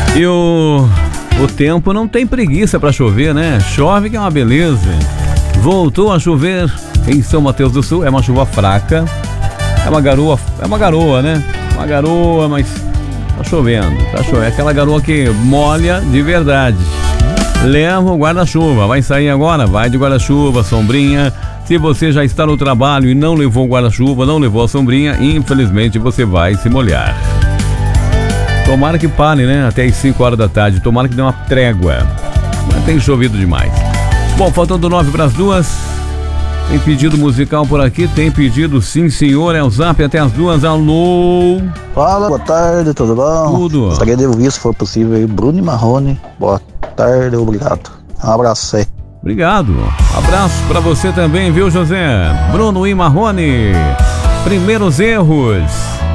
E o tempo não tem preguiça pra chover, né? Chove que é uma beleza. Voltou a chover em São Mateus do Sul. É uma chuva fraca. É uma garoa, né? Uma garoa, mas tá chovendo. É aquela garoa que molha de verdade. Leva o guarda-chuva. Vai sair agora? Vai de guarda-chuva, sombrinha. Se você já está no trabalho e não levou o guarda-chuva, não levou a sombrinha, infelizmente você vai se molhar. Tomara que pare, né? Até as 5 horas da tarde. Tomara que dê uma trégua. Mas tem chovido demais. Bom, faltando 9 para as 2. Tem pedido musical por aqui? Tem pedido, sim, senhor. É o Zap até as 2. Alô? Fala, boa tarde, tudo bom? Tudo. Gostaria de ouvir, se for possível, aí, Bruno e Marrone. Boa tarde, obrigado. Um abraço aí. Obrigado. Abraço pra você também, viu, José? Bruno e Marrone. Primeiros erros.